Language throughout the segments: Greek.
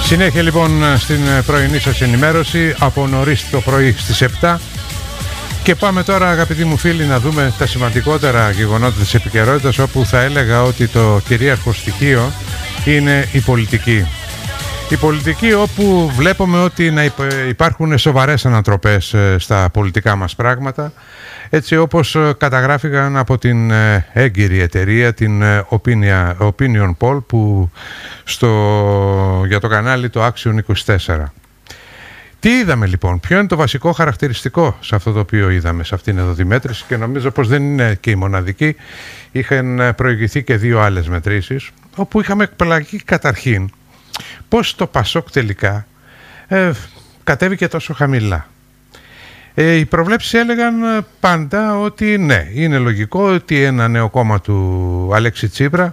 Συνέχεια λοιπόν στην πρωινή σας ενημέρωση από νωρίς το πρωί στις 7 και πάμε τώρα, αγαπητοί μου φίλοι, να δούμε τα σημαντικότερα γεγονότα της επικαιρότητας, όπου θα έλεγα ότι το κυρίαρχο στοιχείο είναι η πολιτική. Η πολιτική, όπου βλέπουμε ότι υπάρχουν σοβαρές ανατροπές στα πολιτικά μας πράγματα, έτσι όπως καταγράφηκαν από την έγκυρη εταιρεία, την Opinion Poll, που για το κανάλι το Action 24. Τι είδαμε λοιπόν, ποιο είναι το βασικό χαρακτηριστικό σε αυτό το οποίο είδαμε, σε αυτήν εδώ τη μέτρηση, και νομίζω πως δεν είναι και η μοναδική. Είχαν προηγηθεί και δύο άλλες μετρήσεις, όπου είχαμε εκπλαγεί καταρχήν πως το Πασόκ τελικά κατέβηκε τόσο χαμηλά. Οι προβλέψεις έλεγαν πάντα ότι ναι, είναι λογικό ότι ένα νέο κόμμα του Αλέξη Τσίπρα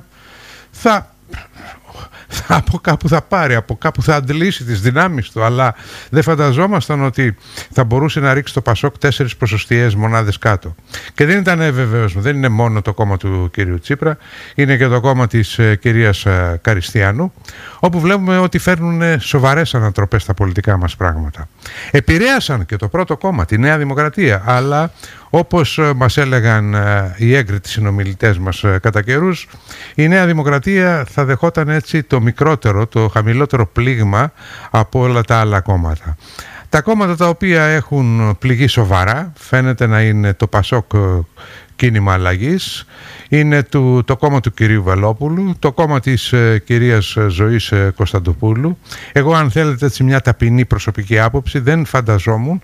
από κάπου θα πάρει, από κάπου θα αντλήσει τις δυνάμεις του, αλλά δεν φανταζόμασταν ότι θα μπορούσε να ρίξει το Πασόκ 4 ποσοστιαίες μονάδες κάτω. Και δεν ήταν βεβαίως, δεν είναι μόνο το κόμμα του κυρίου Τσίπρα, είναι και το κόμμα της κυρίας Καριστιανού, όπου βλέπουμε ότι φέρνουν σοβαρές ανατροπές στα πολιτικά μας πράγματα. Επηρέασαν και το πρώτο κόμμα, τη Νέα Δημοκρατία, αλλά όπως μας έλεγαν οι έγκριτοι συνομιλητές μας κατά καιρούς, η Νέα Δημοκρατία θα δεχόταν έτσι το μικρότερο, το χαμηλότερο πλήγμα από όλα τα άλλα κόμματα. Τα κόμματα τα οποία έχουν πληγεί σοβαρά φαίνεται να είναι το Πασόκ Κίνημα Αλλαγής, είναι το κόμμα του κυρίου Βελόπουλου, το κόμμα της κυρίας Ζωής Κωνσταντοπούλου. Εγώ, αν θέλετε έτσι μια ταπεινή προσωπική άποψη, δεν φανταζόμουν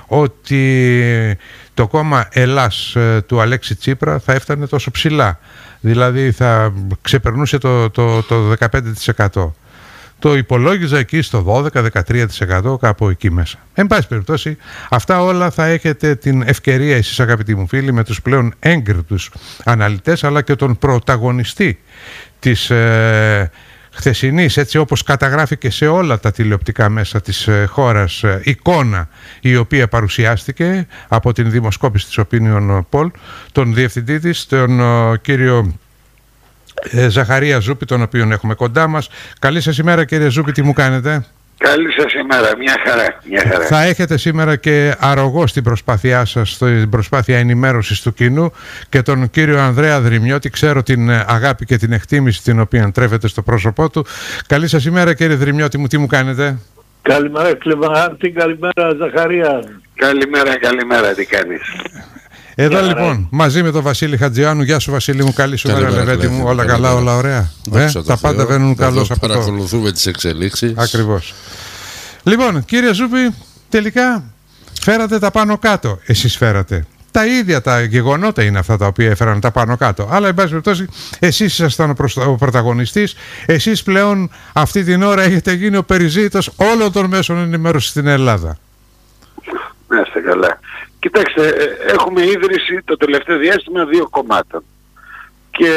ότι το κόμμα Ελλάς του Αλέξη Τσίπρα θα έφτανε τόσο ψηλά. Δηλαδή θα ξεπερνούσε το 15%. Το υπολόγιζα εκεί στο 12-13%, κάπου εκεί μέσα. Εν πάση περιπτώσει, αυτά όλα θα έχετε την ευκαιρία εσείς, αγαπητοί μου φίλοι, με τους πλέον έγκριτους αναλυτές, αλλά και τον πρωταγωνιστή της χθεσινής, έτσι όπως καταγράφηκε σε όλα τα τηλεοπτικά μέσα της χώρας, εικόνα η οποία παρουσιάστηκε από την δημοσκόπηση της Opinion Poll, τον διευθυντή της, τον κύριο Ζαχαρία Ζούπη, τον οποίον έχουμε κοντά μας. Καλή σας ημέρα, κύριε Ζούπη, τι μου κάνετε? Καλή σας ημέρα, μια χαρά. Θα έχετε σήμερα και αρρωγό στην προσπάθειά σας, στην προσπάθεια ενημέρωσης του κοινού, και τον κύριο Ανδρέα Δρυμιώτη. Ξέρω την αγάπη και την εκτίμηση την οποία τρέφεται στο πρόσωπό του. Καλή σας ημέρα, κύριε Δρυμιώτη μου, τι μου κάνετε? Καλημέρα Κλεβαράντη, καλημέρα Ζαχαρία. Καλημέρα, τι κάνεις? Εδώ λοιπόν, μαζί με τον Βασίλη Χατζιάνου. Γεια σου Βασίλη μου, καλή σου μέρα Λεβέντη μου. Όλα καλά, όλα ωραία. Τα πάντα βαίνουν καλώς από εδώ. Παρακολουθούμε τις εξελίξεις. Ακριβώς. Λοιπόν, κύριε Ζούπη, τελικά φέρατε τα πάνω κάτω. Εσείς φέρατε. Τα ίδια τα γεγονότα είναι αυτά τα οποία έφεραν τα πάνω κάτω. Αλλά, εν πάση περιπτώσει, εσείς ήσασταν ο πρωταγωνιστής. Εσείς πλέον αυτή την ώρα έχετε γίνει ο περιζήτητος όλων των μέσων ενημέρωσης στην Ελλάδα. Να είστε καλά. Κοιτάξτε, έχουμε ίδρυση το τελευταίο διάστημα 2 κομμάτων. Και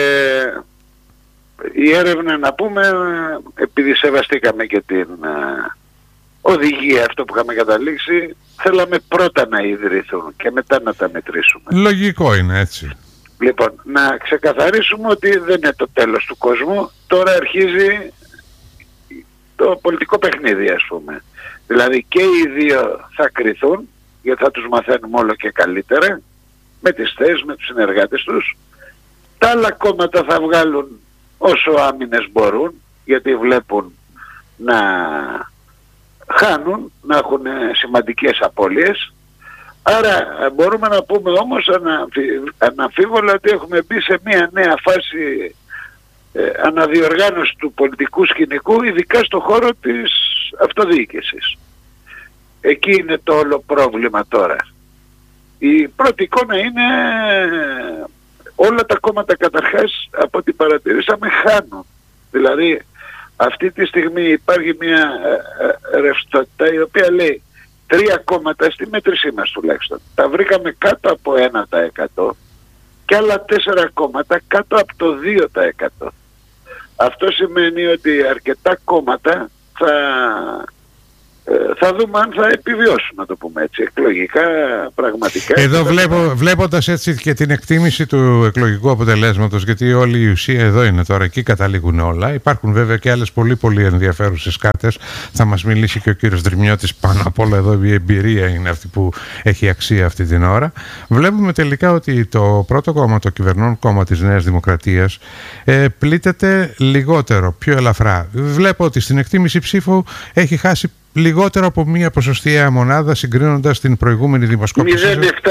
η έρευνα, να πούμε, επειδή σεβαστήκαμε και την οδηγία, αυτό που είχαμε καταλήξει, θέλαμε πρώτα να ιδρυθούν και μετά να τα μετρήσουμε. Λογικό είναι έτσι. Λοιπόν, να ξεκαθαρίσουμε ότι δεν είναι το τέλος του κόσμου. Τώρα αρχίζει το πολιτικό παιχνίδι, ας πούμε. Δηλαδή και οι δύο θα κριθούν, γιατί θα τους μαθαίνουμε όλο και καλύτερα, με τις θέσεις, με τους συνεργάτες τους. Τα άλλα κόμματα θα βγάλουν όσο άμυνες μπορούν, γιατί βλέπουν να χάνουν, να έχουν σημαντικές απώλειες. Άρα μπορούμε να πούμε όμως αναμφίβολα ότι έχουμε μπει σε μια νέα φάση αναδιοργάνωση του πολιτικού σκηνικού, ειδικά στο χώρο της αυτοδιοίκησης. Εκεί είναι το όλο πρόβλημα τώρα. Η πρώτη εικόνα είναι όλα τα κόμματα καταρχάς, από ό,τι παρατηρήσαμε, χάνουν. Δηλαδή αυτή τη στιγμή υπάρχει μια ρευστότητα η οποία λέει 3 κόμματα στη μέτρησή μας τουλάχιστον τα βρήκαμε κάτω από 1% και άλλα 4 κόμματα κάτω από το 2%. Αυτό σημαίνει ότι αρκετά κόμματα θα θα δούμε αν θα επιβιώσουν, να το πούμε έτσι, εκλογικά, πραγματικά. Εδώ βλέποντας έτσι και την εκτίμηση του εκλογικού αποτελέσματος, γιατί όλη η ουσία εδώ είναι τώρα, εκεί καταλήγουν όλα. Υπάρχουν βέβαια και άλλες πολύ ενδιαφέρουσες κάρτες. Θα μας μιλήσει και ο κύριος Δρυμιώτης, πάνω απ' όλα εδώ η εμπειρία είναι αυτή που έχει αξία αυτή την ώρα. Βλέπουμε τελικά ότι το πρώτο κόμμα, το κυβερνών κόμμα της Νέας Δημοκρατίας, πλήττεται λιγότερο, πιο ελαφρά. Βλέπω ότι στην εκτίμηση ψήφου έχει χάσει λιγότερο από μία ποσοστιαία μονάδα συγκρίνοντας την προηγούμενη δημοσκόπηση.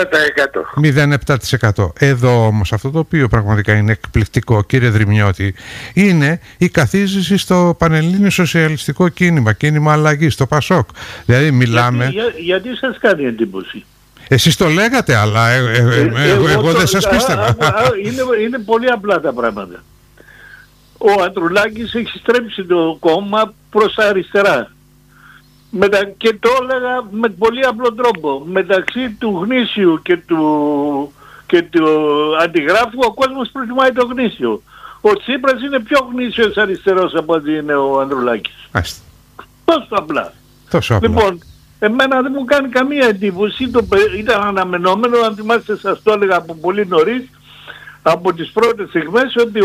0,7%. Εδώ όμως αυτό το οποίο πραγματικά είναι εκπληκτικό, κύριε Δρυμιώτη, είναι η καθίζηση στο πανελλήνιο σοσιαλιστικό κίνημα αλλαγής, το ΠΑΣΟΚ. Δηλαδή μιλάμε... Γιατί σας κάνει εντύπωση? Εσείς το λέγατε, αλλά εγώ δεν σας πίστευα. Είναι πολύ απλά τα πράγματα. Ο Ανδρουλάκης έχει στρέψει το κόμμα προς τα αριστερά. Και το έλεγα με πολύ απλό τρόπο. Μεταξύ του γνήσιου και του αντιγράφου, ο κόσμος προτιμάει το γνήσιο. Ο Τσίπρας είναι πιο γνήσιος αριστερός από ότι είναι ο Ανδρουλάκης. Τόσο απλά. Λοιπόν, εμένα δεν μου κάνει καμία εντύπωση. Ήταν αναμενόμενο, αν θυμάστε σας το έλεγα από πολύ νωρίς, από τις πρώτες στιγμές, ότι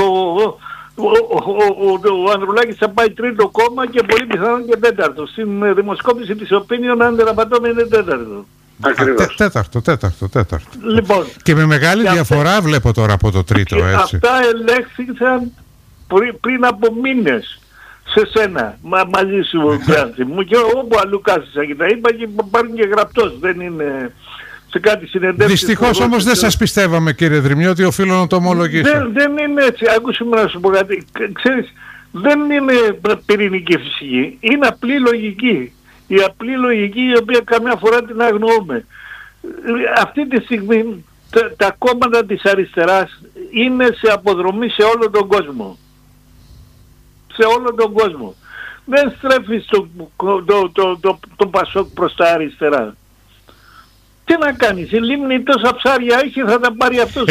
ο Ανδρουλάκης θα πάει τρίτο κόμμα και πολύ πιθανόν και τέταρτο. Στην δημοσκόπηση της Opinion, αν δεν απατώμε, είναι τέταρτο. Ακριβώς. Τέταρτο. Λοιπόν, και με μεγάλη διαφορά βλέπω τώρα από το τρίτο. Και έτσι. Αυτά ελέγχθηκαν πριν από μήνες σε σένα, μαζί σου, Γιάννη μου, και όπου αλλού κάθισα και τα είπα, και υπάρχουν και γραπτός, δεν είναι... σε κάτι συνεντεύξεις. Δυστυχώς όμως δεν σας πιστεύαμε, κύριε Δρυμιώτη, οφείλω να το ομολογήσω. Δεν είναι έτσι. Άκουσε με να σου πω κάτι. Ξέρεις, δεν είναι πυρηνική φυσική. Είναι απλή λογική. Η απλή λογική, η οποία καμιά φορά την αγνοούμε. Αυτή τη στιγμή τα κόμματα της αριστεράς είναι σε αποδρομή σε όλο τον κόσμο. Σε όλο τον κόσμο. Δεν στρέφεις το Πασόκ προς τα αριστερά. Τι να κάνεις, η Λίμνη τόσα ψάρια έχει, θα τα πάρει αυτός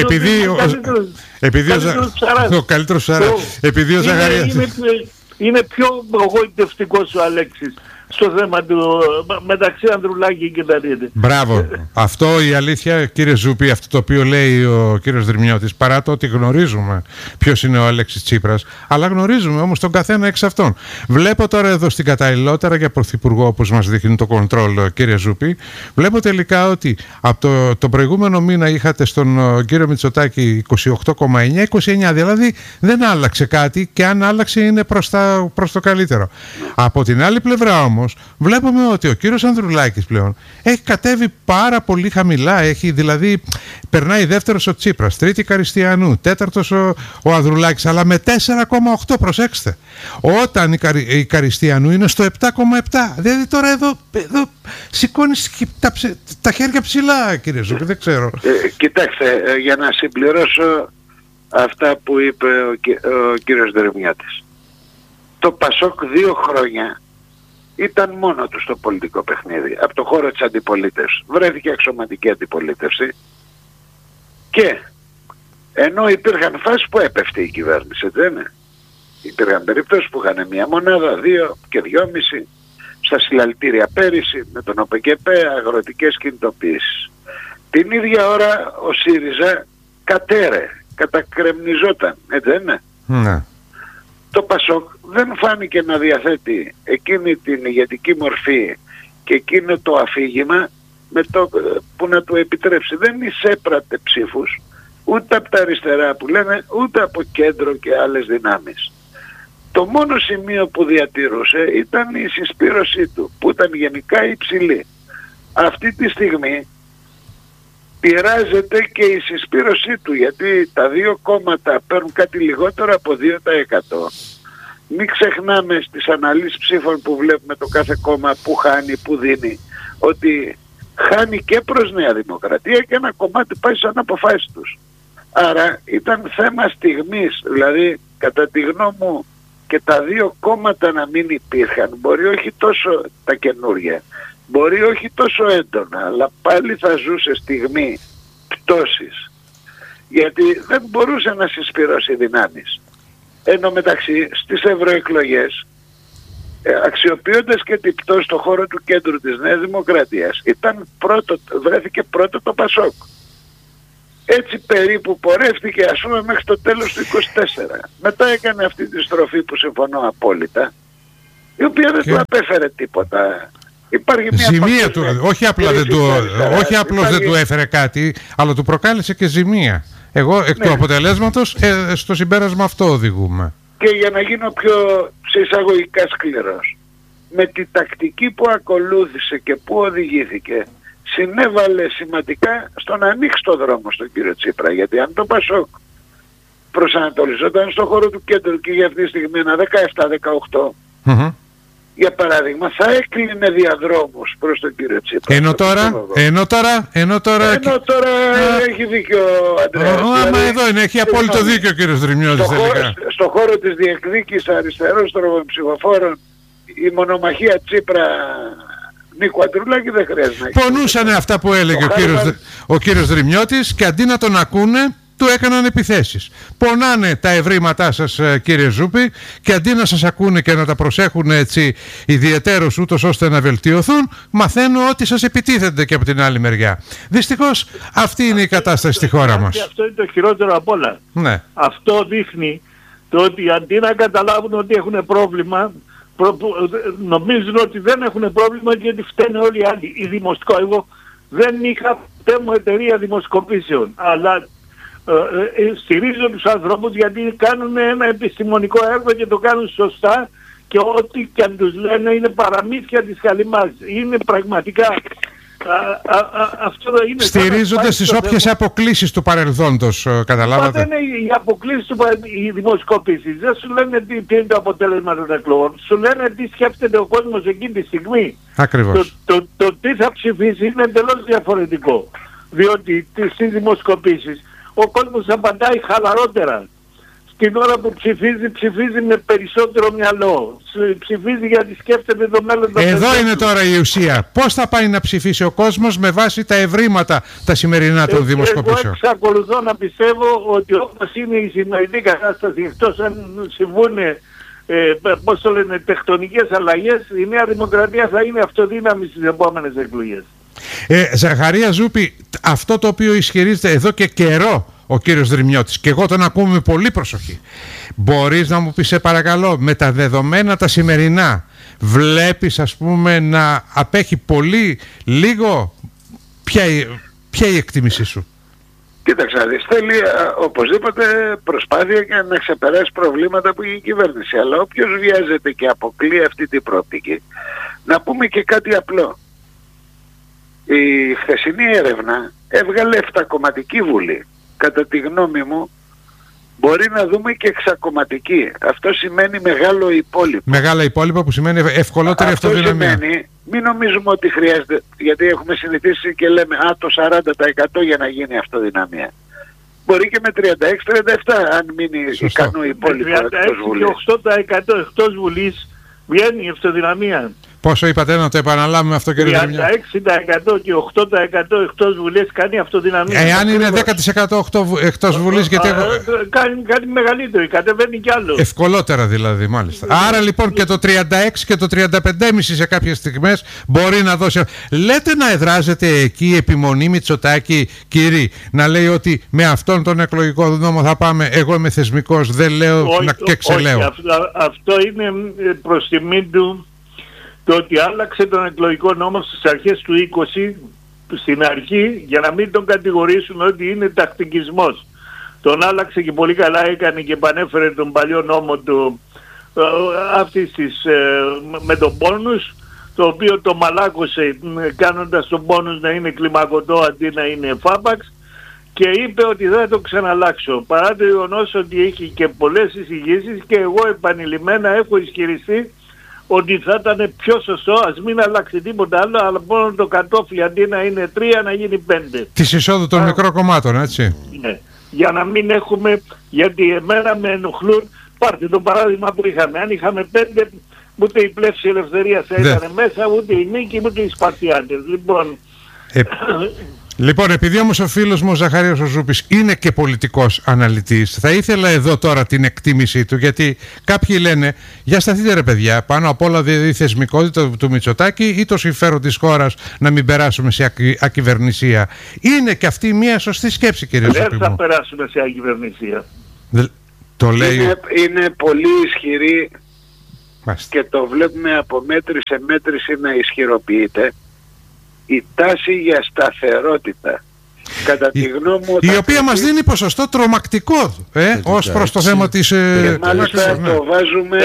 ο καλύτερος ψαράς. Επειδή ο Ζαχαρίας... Είναι πιο απογοητευτικός ο Αλέξης στο θέμα του μεταξύ Ανδρουλάκη και Ταρίτη. Μπράβο. Αυτό η αλήθεια, κύριε Ζούπη, αυτό το οποίο λέει ο κύριος Δρυμιώτης, παρά το ότι γνωρίζουμε ποιος είναι ο Αλέξης Τσίπρας, αλλά γνωρίζουμε όμως τον καθένα εξ αυτών. Βλέπω τώρα εδώ στην καταλληλότερα για πρωθυπουργό, όπως μας δείχνει το control, κύριε Ζούπη, βλέπω τελικά ότι από το προηγούμενο μήνα είχατε στον κύριο Μητσοτάκη 28,9, 29, δηλαδή δεν άλλαξε κάτι, και αν άλλαξε είναι προς το καλύτερο. Από την άλλη πλευρά όμως, βλέπουμε ότι ο κύριος Ανδρουλάκης πλέον έχει κατέβει πάρα πολύ χαμηλά. Δηλαδή περνάει δεύτερος ο Τσίπρας, τρίτη Καριστιανού, τέταρτος ο Ανδρουλάκης, αλλά με 4,8, προσέξτε. Όταν η Καριστιανού είναι στο 7,7. Δηλαδή τώρα εδώ σηκώνεις τα χέρια ψηλά, κύριε Ζούπη, δεν ξέρω. Κοιτάξτε, για να συμπληρώσω αυτά που είπε ο κύριος Δρυμιώτης. Το Πασόκ 2 χρόνια ήταν μόνο του στο πολιτικό παιχνίδι. Από το χώρο της αντιπολίτευσης βρέθηκε αξιωματική αντιπολίτευση, και ενώ υπήρχαν φάσεις που έπεφτε η κυβέρνηση, δεν είναι? Υπήρχαν περιπτώσεις που είχαν 1 μονάδα, 2 και 2,5 στα συλλαλητήρια πέρυσι με τον ΟΠΚΠ, αγροτικές κινητοποιήσεις. Την ίδια ώρα ο ΣΥΡΙΖΑ κατακρεμνιζόταν, έτσι δεν είναι? Ναι. Το Πασόκ δεν φάνηκε να διαθέτει εκείνη την ηγετική μορφή και εκείνο το αφήγημα που να του επιτρέψει. Δεν εισέπρατε ψήφους ούτε από τα αριστερά που λένε, ούτε από κέντρο και άλλες δυνάμεις. Το μόνο σημείο που διατηρούσε ήταν η συσπήρωσή του, που ήταν γενικά υψηλή. Αυτή τη στιγμή πειράζεται και η συσπήρωσή του, γιατί τα 2 κόμματα παίρνουν κάτι λιγότερο από 2%. Μην ξεχνάμε στις αναλύσεις ψήφων που βλέπουμε το κάθε κόμμα που χάνει, που δίνει, ότι χάνει και προς Νέα Δημοκρατία και ένα κομμάτι πάει σαν αποφάσεις τους. Άρα ήταν θέμα στιγμής, δηλαδή κατά τη γνώμη μου και τα 2 κόμματα να μην υπήρχαν, μπορεί όχι τόσο τα καινούργια, μπορεί όχι τόσο έντονα, αλλά πάλι θα ζούσε στιγμή πτώσης, γιατί δεν μπορούσε να συσπυρώσει δυνάμεις. Ενώ μεταξύ στις ευρωεκλογές αξιοποιώντας και την πτώση στο χώρο του κέντρου της Νέας Δημοκρατίας, βρέθηκε πρώτο το Πασόκ. Έτσι περίπου πορεύτηκε, ας πούμε, μέχρι το τέλος του 24. Μετά έκανε αυτή τη στροφή που συμφωνώ απόλυτα, η οποία δεν του απέφερε τίποτα. Υπάρχει μια ζημία του, όχι απλώς δεν του έφερε κάτι, αλλά του προκάλεσε και ζημία. Εγώ εκ του αποτελέσματος στο συμπέρασμα αυτό οδηγούμε. Και για να γίνω πιο σε εισαγωγικά σκληρός, με τη τακτική που ακολούθησε και που οδηγήθηκε, συνέβαλε σημαντικά στο να ανοίξει το δρόμο στον κύριο Τσίπρα. Γιατί αν το Πασόκ προσανατολιζόταν στον χώρο του κέντρου και για αυτή τη στιγμή ένα 17-18, για παράδειγμα, θα έκλεινε διαδρόμους προς τον κύριο Τσίπρα. Ενώ τώρα έχει δίκιο ο Αντρέας. Άμα εδώ είναι, έχει απόλυτο δίκιο ο κύριος Δρυμιώτης. Στο χώρο της διεκδίκησης αριστερών ψηφοφόρων, η μονομαχία Τσίπρα Νίκου Αντρουλάκη δεν χρειάζεται να πονούσανε αυτά που έλεγε ο κύριος Δρυμιώτης και αντί να τον ακούνε, του έκαναν επιθέσεις. Πονάνε τα ευρήματά σας, κύριε Ζούπη, και αντί να σας ακούνε και να τα προσέχουν έτσι ιδιαιτέρως ούτως ώστε να βελτιωθούν, μαθαίνουν ότι σας επιτίθενται και από την άλλη μεριά. Δυστυχώς αυτή είναι η κατάσταση στη χώρα μας. Αυτό είναι το χειρότερο απ' όλα. Ναι. Αυτό δείχνει το ότι αντί να καταλάβουν ότι έχουν πρόβλημα, νομίζουν ότι δεν έχουν πρόβλημα γιατί φταίνε όλοι οι άλλοι. Εγώ δεν είχα ποτέ μου εταιρεία δημοσκοπήσεων, αλλά στηρίζω τους ανθρώπους γιατί κάνουν ένα επιστημονικό έργο και το κάνουν σωστά και ό,τι και αν τους λένε είναι παραμύθια της χαλιμάς. Είναι πραγματικά αυτό είναι. Στηρίζονται στις όποιες αποκλίσεις του παρελθόντος, καταλάβατε. Μα δεν είναι οι αποκλίσεις του οι δημοσκοπήσεις. Δεν σου λένε τι είναι το αποτέλεσμα των εκλογών. Σου λένε τι σκέφτεται ο κόσμος εκείνη τη στιγμή. Ακριβώς. Το τι θα ψηφίσει είναι εντελώς διαφορετικό. Διότι στις δημοσκοπήσεις ο κόσμος απαντάει χαλαρότερα. Στην ώρα που ψηφίζει με περισσότερο μυαλό. Ψηφίζει γιατί σκέφτεται το μέλλον των Εδώ είναι τώρα η ουσία. Πώς θα πάει να ψηφίσει ο κόσμος με βάση τα ευρήματα τα σημερινά των δημοσκοπήσεων. Εγώ εξακολουθώ να πιστεύω ότι όπως είναι η σημερινή κατάσταση, εκτός αν συμβούν τεκτονικές αλλαγές, η Νέα Δημοκρατία θα είναι αυτοδύναμη στις επόμενες εκλογές. Ζαχαρία Ζούπη, αυτό το οποίο ισχυρίζεται εδώ και καιρό ο κύριος Δρυμιώτης, και εγώ τον ακούω με πολύ προσοχή, μπορείς να μου πεις, σε παρακαλώ, με τα δεδομένα τα σημερινά, βλέπεις ας πούμε να απέχει πολύ λίγο, ποια η εκτίμησή σου? Κοίταξα, θέλει οπωσδήποτε προσπάθεια και να ξεπεράσει προβλήματα που έχει η κυβέρνηση, αλλά όποιος βιάζεται και αποκλεί αυτή την προοπτική, να πούμε και κάτι απλό. Η χθεσινή έρευνα έβγαλε 7κομματική βουλή. Κατά τη γνώμη μου μπορεί να δούμε και 6κομματική. Αυτό σημαίνει μεγάλο υπόλοιπο. Μεγάλα υπόλοιπα που σημαίνει ευκολότερη αυτοδυναμία. Αυτό σημαίνει, μην νομίζουμε ότι χρειάζεται, γιατί έχουμε συνηθίσει και λέμε το 40% για να γίνει αυτοδυναμία. Μπορεί και με 36-37 αν μείνει ικανό υπόλοιπο εκτός Βουλής. 36% εκτός Βουλής βγαίνει η αυτοδυναμία. Πόσο είπατε, να το επαναλάβουμε αυτό, κύριε Δρυμιώτη? 36% και 8% εκτός Βουλής κάνει αυτοδυναμία. Εάν είναι 10% εκτός Βουλής, γιατί κάνει κάτι μεγαλύτερο, κατεβαίνει κι άλλο. Ευκολότερα δηλαδή, μάλιστα. Άρα λοιπόν και το 36 και το 35,5 σε κάποιες στιγμές μπορεί να δώσει. Λέτε να εδράζεται εκεί η επιμονή Μητσοτάκη, κύριε, να λέει ότι με αυτόν τον εκλογικό νόμο θα πάμε, εγώ είμαι θεσμικός, δεν λέω και ξελέω? Αυτό είναι προς τιμή του το ότι άλλαξε τον εκλογικό νόμο στις αρχές του 20, στην αρχή, για να μην τον κατηγορήσουν ότι είναι τακτικισμός. Τον άλλαξε και πολύ καλά έκανε και επανέφερε τον παλιό νόμο του με τον πόνους, το οποίο το μαλάκωσε κάνοντας τον πόνους να είναι κλιμακωτό αντί να είναι φάπαξ, και είπε ότι δεν θα το ξαναλλάξω, παρά το γεγονός ότι έχει και πολλές εισηγήσεις και εγώ επανειλημμένα έχω ισχυριστεί ότι θα ήταν πιο σωστό, ας μην αλλάξει τίποτα άλλο, αλλά μόνο το κατόφλι αντί να είναι 3 να γίνει 5. Της εισόδου των μικρών κομμάτων, έτσι. Ναι. Για να μην έχουμε, γιατί εμένα με ενοχλούν, πάρτε το παράδειγμα που είχαμε, αν είχαμε 5, ούτε η πλεύση ελευθερίας θα ήταν μέσα, ούτε η νίκη, ούτε οι Σπαρτιάτες. Λοιπόν, Λοιπόν, επειδή όμως ο φίλος μου ο Ζαχαρίας ο Ζούπης είναι και πολιτικός αναλυτής, θα ήθελα εδώ τώρα την εκτίμησή του, γιατί κάποιοι λένε, για σταθείτε ρε παιδιά, πάνω απ' όλα η θεσμικότητα του Μητσοτάκη ή το συμφέρον της χώρας να μην περάσουμε σε ακυβερνησία. Είναι και αυτή μια σωστή σκέψη, κύριε Ζούπη μου? Δεν θα περάσουμε σε ακυβερνησία. Το λέει... είναι πολύ ισχυρή. Μάλιστα. Και το βλέπουμε από μέτρη σε μέτρηση να ισχυροποιείται η τάση για σταθερότητα. Κατά τη γνώμη μου, η οποία μας δίνει ποσοστό τρομακτικό ως προς το θέμα της... Και μάλιστα το βάζουμε...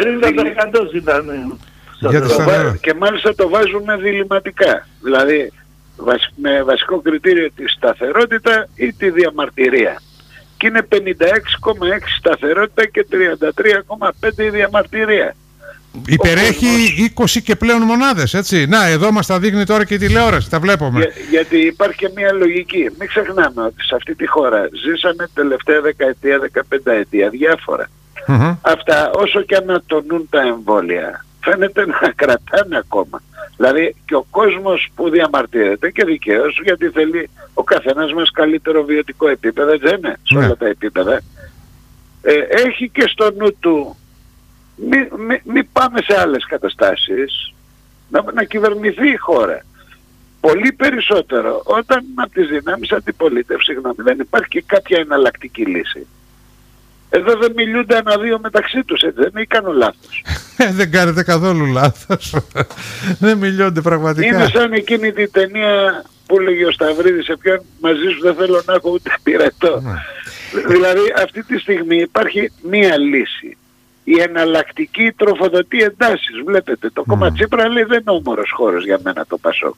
50% και μάλιστα το βάζουμε διλημματικά. Δηλαδή με βασικό κριτήριο τη σταθερότητα ή τη διαμαρτυρία. Και είναι 56,6 σταθερότητα και 33,5 η διαμαρτυρία. Υπερέχει 20 και πλέον μονάδες, έτσι. Να, εδώ μας τα δείχνει τώρα και η τηλεόραση, τα βλέπουμε. Γιατί υπάρχει και μια λογική. Μην ξεχνάμε ότι σε αυτή τη χώρα ζήσαμε τελευταία δεκαετία, 15 ετία διάφορα. Αυτά όσο και αν τονούν τα εμβόλια, φαίνεται να κρατάνε ακόμα. Δηλαδή και ο κόσμος που διαμαρτύρεται, και δικαίως, γιατί θέλει ο καθένας μας καλύτερο βιωτικό επίπεδο, δεν είναι σε όλα τα επίπεδα, έχει και στο νου του μην πάμε σε άλλες καταστάσεις, να κυβερνηθεί η χώρα. Πολύ περισσότερο όταν από τις δυνάμεις αντιπολίτευσης, δεν υπάρχει και κάποια εναλλακτική λύση. Εδώ δεν μιλούνται ένα-δύο μεταξύ τους, έτσι, δεν κάνω λάθος. Δεν κάνετε καθόλου λάθος. Δεν μιλούνται πραγματικά. Είναι σαν εκείνη την ταινία που έλεγε ο Σταυρίδης σε ποιον, μαζί σου δεν θέλω να έχω ούτε πυρετό. Δηλαδή αυτή τη στιγμή υπάρχει μία λύση. Η εναλλακτική τροφοδοτεί εντάσεις. Βλέπετε, το κόμμα Τσίπρα λέει δεν είναι όμορος χώρος για μένα το Πασόκ.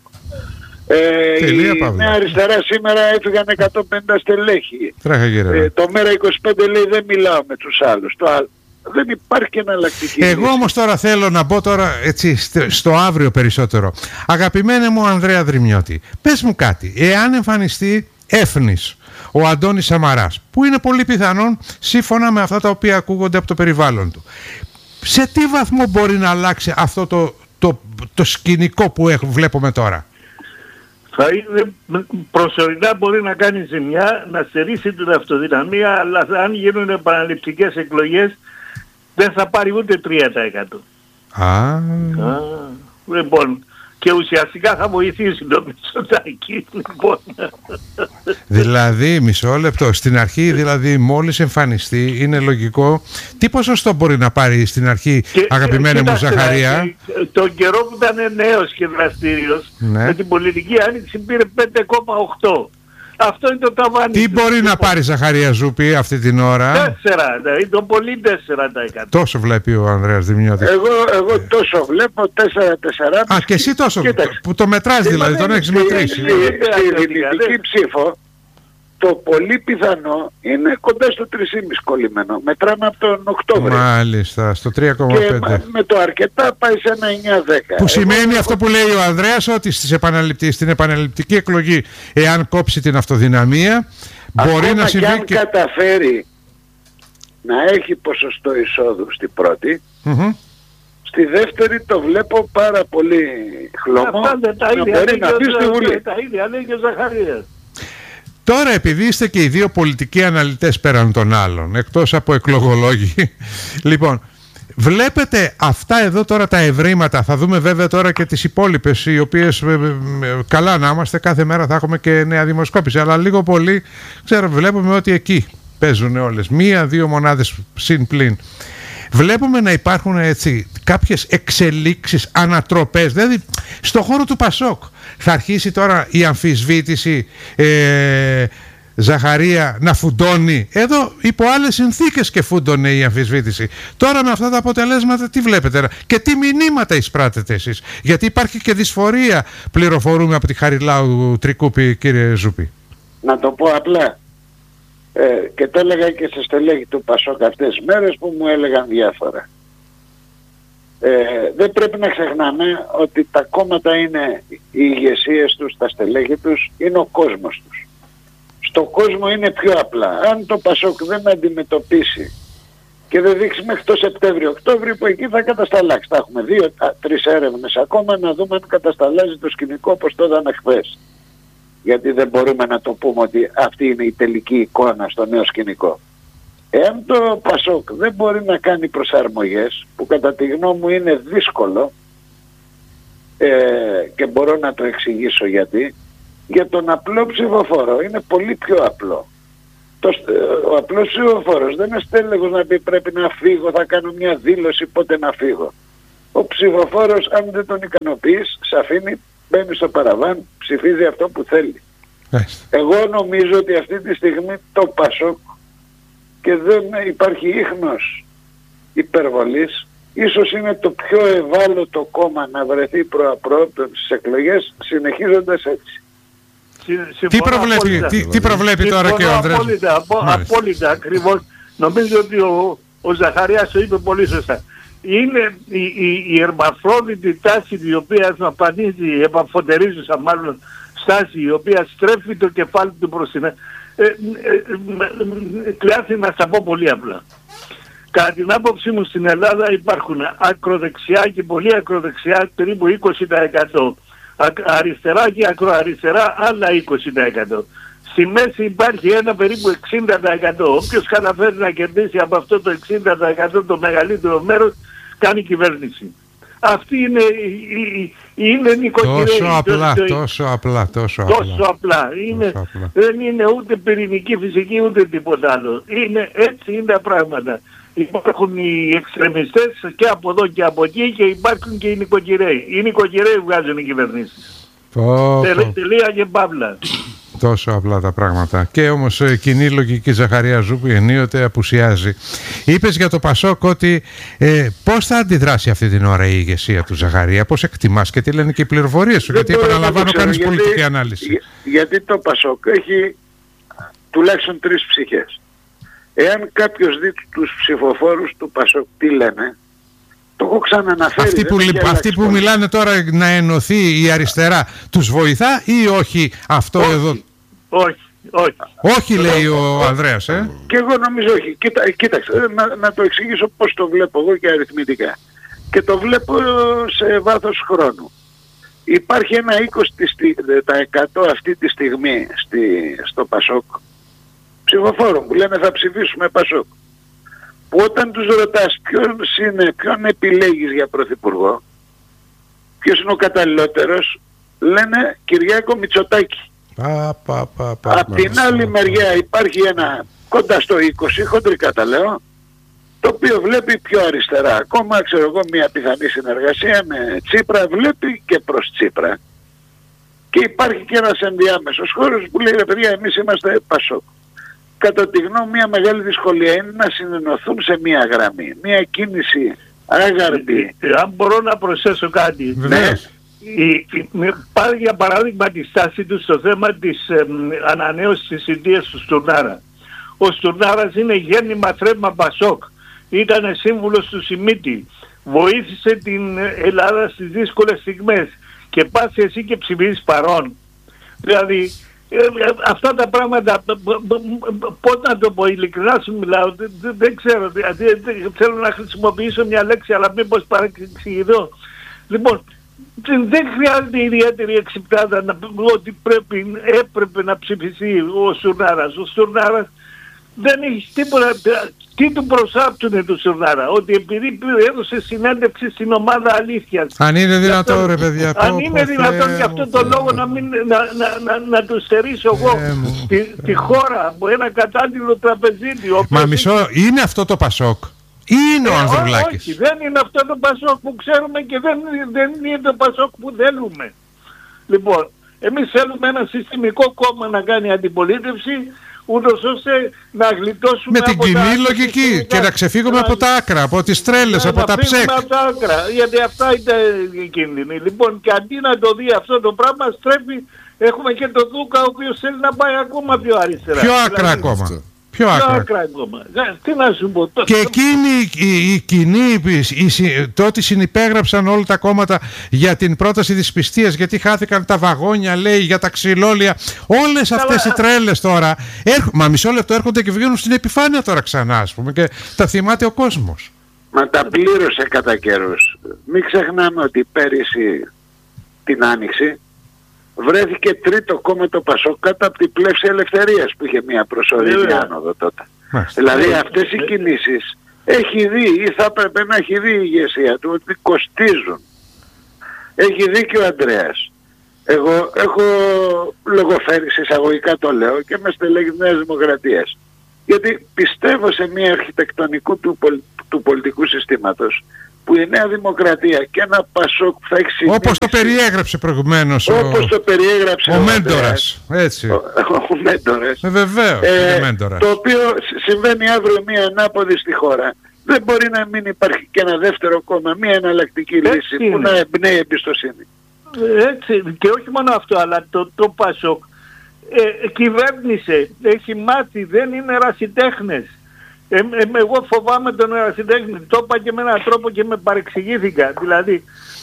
Η Νέα Αριστερά σήμερα έφυγαν 150 στελέχη. Το ΜΕΡΑ25 λέει δεν μιλάω με τους άλλους. Δεν υπάρχει εναλλακτική. Εγώ όμως τώρα θέλω να μπω τώρα έτσι στο αύριο περισσότερο. Αγαπημένε μου Ανδρέα Δρυμιώτη, πες μου κάτι. Εάν εμφανιστεί έφνης ο Αντώνης Σαμαράς, που είναι πολύ πιθανόν σύμφωνα με αυτά τα οποία ακούγονται από το περιβάλλον του, σε τι βαθμό μπορεί να αλλάξει αυτό το σκηνικό που βλέπουμε τώρα? Θα είναι, προσωρινά μπορεί να κάνει ζημιά, να στερήσει την αυτοδυναμία, αλλά αν γίνουν επαναληπτικές εκλογές δεν θα πάρει ούτε 3%. Λοιπόν, και ουσιαστικά θα βοηθήσει το Μητσοτάκη. Λοιπόν. Δηλαδή, μισό λεπτό, στην αρχή δηλαδή μόλις εμφανιστεί, είναι λογικό, τι ποσοστό μπορεί να πάρει στην αρχή, αγαπημένε μου Ζαχαρία? Τον καιρό που ήταν νέος και δραστήριος, με την πολιτική άνοιξη πήρε 5,8. Αυτό είναι το ταβάνι. Τι μπορεί να πάρει, Ζαχαρία Ζούπη, αυτή την ώρα? 4, δηλαδή το πολύ 4%. Τόσο βλέπει ο Ανδρέας Δημιώτης. Εγώ τόσο βλέπω, 4-4. Α, και εσύ τόσο, που το μετράς δηλαδή, τον έχεις μετρήσει. Στη δυνητική ψήφο, το πολύ πιθανό είναι κοντά στο 3,5 κολλημένο. Μετράμε από τον Οκτώβριο. Μάλιστα, στο 3,5. Και με το αρκετά πάει σε ένα 9-10. Που σημαίνει αυτό που λέει ο Ανδρέας, ότι στην επαναληπτική εκλογή, εάν κόψει την αυτοδυναμία, μπορεί να συμβεί. Και αν καταφέρει να έχει ποσοστό εισόδου στην πρώτη, στη δεύτερη το βλέπω πάρα πολύ χλωμό να μπορεί να μπει στη Βουλή. Τα ίδια λέει και ο Ζαχαρίας. Τώρα, επειδή είστε και οι δύο πολιτικοί αναλυτές πέραν των άλλων, εκτός από εκλογολόγοι, λοιπόν, βλέπετε αυτά εδώ τώρα τα ευρήματα, θα δούμε βέβαια τώρα και τις υπόλοιπες, οι οποίες καλά να είμαστε, κάθε μέρα θα έχουμε και νέα δημοσκόπηση, αλλά λίγο πολύ, ξέρω, βλέπουμε ότι εκεί παίζουν όλες, 1-2 μονάδες συν πλην. Βλέπουμε να υπάρχουν έτσι κάποιες εξελίξεις, ανατροπές, δηλαδή στο χώρο του Πασόκ. Θα αρχίσει τώρα η αμφισβήτηση, Ζαχαρία, να φουντώνει. Εδώ υπό άλλες συνθήκες και φούντωνε η αμφισβήτηση. Τώρα με αυτά τα αποτελέσματα τι βλέπετε και τι μηνύματα εισπράτετε εσείς? Γιατί υπάρχει και δυσφορία, πληροφορούμε από τη Χαριλάου Τρικούπη, κύριε Ζούπη. Να το πω απλά. Και το έλεγα και σε στελέχη του Πασόκ αυτές τις μέρες που μου έλεγαν διάφορα. Δεν πρέπει να ξεχνάμε ότι τα κόμματα είναι οι ηγεσίες τους, τα στελέχη τους, είναι ο κόσμος τους. Στο κόσμο είναι πιο απλά. Αν το Πασόκ δεν αντιμετωπίσει και δεν δείξει μέχρι το Σεπτέμβριο-Οκτώβριο, που εκεί θα κατασταλάξει. Θα έχουμε 2-3 έρευνες ακόμα να δούμε αν κατασταλάζει το σκηνικό όπως το είδαμε χθες. γιατί δεν μπορούμε να το πούμε ότι αυτή είναι η τελική εικόνα στο νέο σκηνικό. Εάν το ΠΑΣΟΚ δεν μπορεί να κάνει προσαρμογές, που κατά τη γνώμη μου είναι δύσκολο, και μπορώ να το εξηγήσω γιατί, για τον απλό ψηφοφόρο είναι πολύ πιο απλό. Ο απλός ψηφοφόρος δεν είναι στέλεχος να πει πρέπει να φύγω, θα κάνω μια δήλωση πότε να φύγω. Ο ψηφοφόρος, αν δεν τον ικανοποιείς, σε αφήνει, μπαίνει στο παραβάν, ψηφίζει αυτό που θέλει. Εγώ νομίζω ότι αυτή τη στιγμή το ΠΑΣΟΚ, και δεν υπάρχει ίχνος υπερβολής, ίσως είναι το πιο ευάλωτο κόμμα να βρεθεί προαπρόπτων στις εκλογές, συνεχίζοντας έτσι. Τι προβλέπει τώρα και ο Ανδρέας? Απόλυτα, ακριβώς. Νομίζω ότι ο Ζαχαρίας το είπε πολύ σωστά. Είναι η ερμαφρόδιτη τάση η οποία εμφανίζει, η επαφωτερίζουσα μάλλον στάση, η οποία στρέφει το κεφάλι του προς την... Χρειάζεται να στα πω πολύ απλά. Κατά την άποψή μου στην Ελλάδα υπάρχουν ακροδεξιά και πολύ ακροδεξιά, περίπου 20%. Αριστερά και ακροαριστερά άλλα 20%. Στη μέση υπάρχει ένα περίπου 60%. Όποιος καταφέρει να κερδίσει από αυτό το 60% το μεγαλύτερο μέρος, κάνει κυβέρνηση. Αυτή είναι νοικοκυρέοι. Τόσο απλά. Δεν είναι ούτε πυρηνική φυσική ούτε τίποτα άλλο. Έτσι είναι τα πράγματα. Υπάρχουν οι εξτρεμιστές και από εδώ και από εκεί και υπάρχουν και οι νοικοκυρέοι. Οι νοικοκυρέοι βγάζουν οι κυβερνήσεις. Τελεία και παύλα. Τόσο απλά τα πράγματα. Και όμως κοινή λογική Ζαχαρία Ζούπη ενίοτε απουσιάζει. Είπες για το ΠΑΣΟΚ ότι πώς θα αντιδράσει αυτή την ώρα η ηγεσία του Ζαχαρία, πώς εκτιμάς και τι λένε και οι πληροφορίες σου, γιατί επαναλαμβάνω κάνεις πολιτική ανάλυση. Γιατί το ΠΑΣΟΚ έχει τουλάχιστον 3 ψυχές. Εάν κάποιος δει τους ψηφοφόρους του ΠΑΣΟΚ τι λένε, το έχω ξαναναφέρει. Αυτοί που μιλάνε τώρα να ενωθεί η αριστερά, τους βοηθά ή όχι αυτό όχι, εδώ? Όχι, λέει ο Ανδρέας. Και εγώ νομίζω όχι. Κοίταξε, να το εξηγήσω πώς το βλέπω εγώ και αριθμητικά. Και το βλέπω σε βάθος χρόνου. Υπάρχει ένα 20% αυτή τη στιγμή στο ΠΑΣΟΚ ψηφοφόρων που λένε θα ψηφίσουμε ΠΑΣΟΚ. Που όταν τους ρωτάς ποιον επιλέγεις για πρωθυπουργό, ποιος είναι ο καταλληλότερος, λένε Κυριάκο Μητσοτάκη. Απ' την άλλη μεριά υπάρχει ένα κοντά στο 20, χοντρικά τα λέω, το οποίο βλέπει πιο αριστερά. Ακόμα ξέρω εγώ μια πιθανή συνεργασία με Τσίπρα, βλέπει και προς Τσίπρα. Και υπάρχει και ένας ενδιάμεσος χώρος που λέει ρε παιδιά εμείς είμαστε ΠΑΣΟΚ. Κατά τη γνώμη μια μεγάλη δυσκολία είναι να συνενωθούν σε μια γραμμή. Μια κίνηση άγαρτη. Αν μπορώ να προσθέσω κάτι. Ναι. Πάρει για παράδειγμα τη στάση του στο θέμα της ανανέωσης της ιδείας του Στουρνάρα. Ο Στουρνάρας είναι γέννημα θρέμα ΠΑΣΟΚ. Ήταν σύμβουλος του Σιμίτη. Βοήθησε την Ελλάδα στις δύσκολες στιγμές. Και πας εσύ και ψηφίζεις παρόν. Δηλαδή αυτά τα πράγματα, πώς να το πω, ειλικρινά σου μιλάω, δεν ξέρω, θέλω να χρησιμοποιήσω μια λέξη αλλά μήπως παρεξηγηθώ. Λοιπόν, δεν χρειάζεται ιδιαίτερη εξυπτάδα να πούμε ότι έπρεπε να ψηφιστεί ο Στουρνάρας. Ο Στουρνάρας δεν έχει τίποτα. Τι του προσάπτουνε του Στουρνάρα? Ότι επειδή έδωσε συνέντευξη στην ομάδα Αλήθειας. Αν είναι δυνατόν ρε παιδιά. Αν είναι δυνατόν για αυτόν τον λόγο να του στερήσω εγώ τη χώρα από ένα κατάλληλο τραπεζίτη. Μα μισό, είναι αυτό το ΠΑΣΟΚ? Είναι ο Ανδρουλάκης? Όχι, δεν είναι αυτό το ΠΑΣΟΚ που ξέρουμε και δεν είναι το ΠΑΣΟΚ που θέλουμε. Λοιπόν, εμείς θέλουμε ένα συστημικό κόμμα να κάνει αντιπολίτευση, ούτως ώστε να γλιτώσουμε με την κοινή λογική και να ξεφύγουμε από τα άκρα, από τις τρέλες, από τα ψεκ. Από τα άκρα, γιατί αυτά είναι οι κίνδυνοι. Λοιπόν, και αντί να το δει αυτό το πράγμα, στρέφει, έχουμε και τον Δούκα, ο οποίος θέλει να πάει ακόμα πιο αριστερά. Πιο άκρα ακόμα. Πιο άκρα ακόμα. Τι να σου πω. Και εκείνοι οι κοινοί τότε συνυπέγραψαν όλα τα κόμματα για την πρόταση της πιστείας, γιατί χάθηκαν τα βαγόνια, λέει, για τα ξυλόλια. Όλες αυτές οι τρέλες τώρα, μα μισό λεπτό, έρχονται και βγαίνουν στην επιφάνεια τώρα ξανά, ας πούμε, και τα θυμάται ο κόσμος. Μα τα πλήρωσε κατά καιρούς. Μην ξεχνάμε ότι πέρυσι την Άνοιξη βρέθηκε τρίτο κόμμα το ΠΑΣΟΚ κάτω από την Πλεύση Ελευθερίας που είχε μια προσωρινή άνοδο τότε. Δηλαδή αυτές οι κινήσεις έχει δει ή θα έπρεπε να έχει δει η ηγεσία του ότι κοστίζουν. Έχει δίκιο ο Ανδρέας. Εγώ έχω λογοφέρει, εισαγωγικά το λέω, και με στελέχη της Νέας Δημοκρατίας. Γιατί πιστεύω σε μια αρχιτεκτονικού του πολιτικού συστήματος που η Νέα Δημοκρατία και ένα ΠΑΣΟΚ θα έχει συνήθιση. Όπως το περιέγραψε προηγουμένως όπως το περιέγραψε ο Μέντορας. Έτσι. Ο Μέντορας. Βεβαίως, Μέντορας. Το οποίο συμβαίνει αύριο μια ανάποδη στη χώρα. Δεν μπορεί να μην υπάρχει και ένα δεύτερο κόμμα, μια εναλλακτική λύση που να εμπνέει εμπιστοσύνη. Έτσι, και όχι μόνο αυτό, αλλά το ΠΑΣΟΚ κυβέρνησε, έχει μάθει, δεν είναι ερασιτέχνες. Εγώ φοβάμαι τον ερασιτέχνη, το είπα και με έναν τρόπο και με παρεξηγήθηκα. Δηλαδή,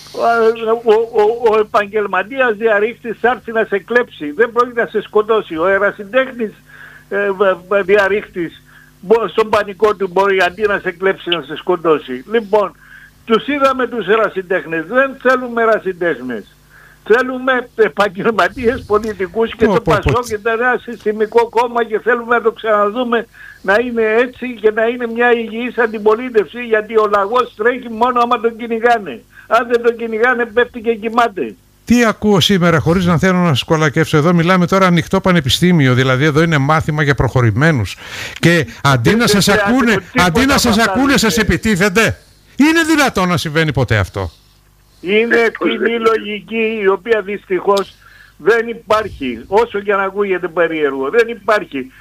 ο επαγγελματίας διαρρήχτης θα έρθει να σε κλέψει, δεν πρόκειται να σε σκοτώσει. Ο ερασιτέχνης διαρρήχτης στον πανικό του μπορεί αντί να σε κλέψει να σε σκοτώσει. Λοιπόν, τους είδαμε τους ερασιτέχνες, δεν θέλουμε ερασιτέχνες. Θέλουμε επαγγελματίες πολιτικούς και το ΠΑΣΟΚ και ένα συστημικό κόμμα και θέλουμε να το ξαναδούμε να είναι έτσι και να είναι μια υγιής αντιπολίτευση, γιατί ο λαγός τρέχει μόνο άμα τον κυνηγάνε. Αν δεν τον κυνηγάνε πέφτει και κοιμάται. Τι ακούω σήμερα, χωρίς να θέλω να σας κολακεύσω, εδώ μιλάμε τώρα ανοιχτό πανεπιστήμιο, δηλαδή εδώ είναι μάθημα για προχωρημένους και αντί να σας ακούνε σας επιτίθενται. Είναι δυνατόν να συμβαίνει ποτέ αυτό? Είναι κοινή λογική η οποία δυστυχώς δεν υπάρχει, όσο και να ακούγεται περίεργο, δεν υπάρχει.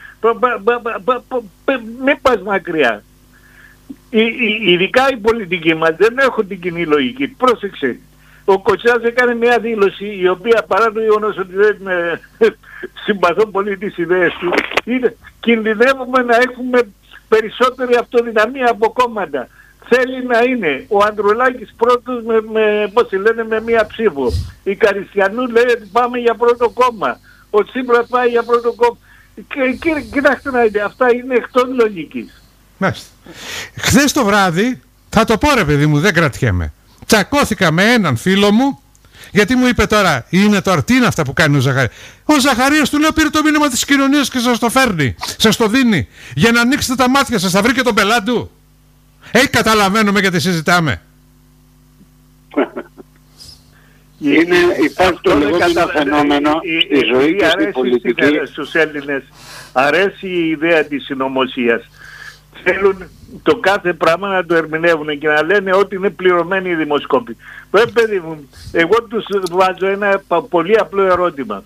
Μην πας μακριά. Ειδικά οι πολιτικοί μας δεν έχουν την κοινή λογική. Πρόσεξε, ο Κοτσάς έκανε μια δήλωση η οποία, παρά το γεγονός ότι δεν συμπαθώ πολύ τις ιδέες του, κινδυνεύουμε να έχουμε περισσότερη αυτοδυναμία από κόμματα. Θέλει να είναι ο Ανδρουλάκης πρώτος με μία ψήφο. Η Καριστιανού λέει ότι πάμε για πρώτο κόμμα. Ο Τσίπρας πάει για πρώτο κόμμα. Κοιτάξτε να δείτε, αυτά είναι εκτός λογικής. Μάλιστα. Χθες το βράδυ, θα το πω ρε παιδί μου, δεν κρατιέμαι. Τσακώθηκα με έναν φίλο μου, γιατί μου είπε τώρα, τι είναι αυτά που κάνει ο Ζαχαρίας. Ο Ζαχαρίας, του λέω, πήρε το μήνυμα της κοινωνίας και σας το φέρνει, σας το δίνει. Για να ανοίξετε τα μάτια σας, θα βρει και τον πελάτη του. Καταλαβαίνουμε γιατί συζητάμε. Υπάρχει το λεγόμενο φαινόμενο στη ζωή και στην πολιτική. Στους Έλληνες αρέσει η ιδέα της συνωμοσίας. Θέλουν το κάθε πράγμα να το ερμηνεύουν και να λένε ότι είναι πληρωμένοι οι δημοσκόποι. Παιδί μου, εγώ τους βάζω ένα πολύ απλό ερώτημα.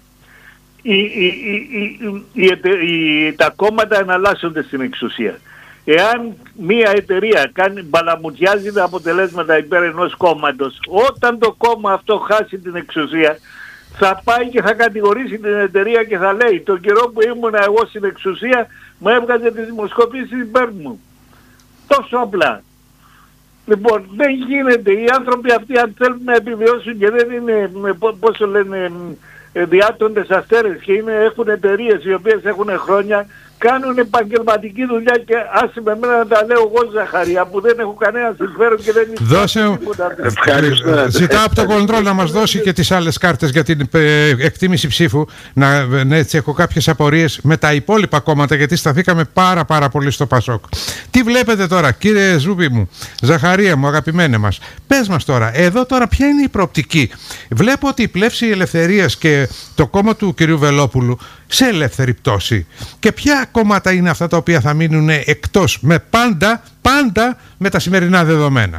Τα κόμματα εναλλάσσονται στην εξουσία. Εάν μια εταιρεία μπαλαμουτιάζει τα αποτελέσματα υπέρ ενός κόμματος, όταν το κόμμα αυτό χάσει την εξουσία, θα πάει και θα κατηγορήσει την εταιρεία και θα λέει τον καιρό που ήμουν εγώ στην εξουσία μου έβγαζε τις δημοσκοπήσεις υπέρ μου. Τόσο απλά. Λοιπόν, δεν γίνεται. Οι άνθρωποι αυτοί, αν θέλουν να επιβιώσουν και δεν είναι, πόσο λένε, διάτοντες αστέρες και έχουν εταιρείες οι οποίες έχουν χρόνια, κάνουν επαγγελματική δουλειά και άσε με μένα να τα λέω εγώ, Ζαχαρία, που δεν έχω κανένα συμφέρον και δεν είναι τίποτα. Ζητάω από το κοντρόλ να μας δώσει και τις άλλες κάρτες για την εκτίμηση ψήφου. Έτσι έχω κάποιες απορίες με τα υπόλοιπα κόμματα, γιατί σταθήκαμε πάρα πολύ στο ΠΑΣΟΚ. Τι βλέπετε τώρα, κύριε Ζούμπη μου, Ζαχαρία μου, αγαπημένε μας, πες μας τώρα, εδώ τώρα ποια είναι η προοπτική? Βλέπω ότι η Πλεύση Ελευθερίας και το κόμμα του κυρίου Βελόπουλου σε ελεύθερη πτώση. Και ποια κόμματα είναι αυτά τα οποία θα μείνουν εκτός με πάντα με τα σημερινά δεδομένα?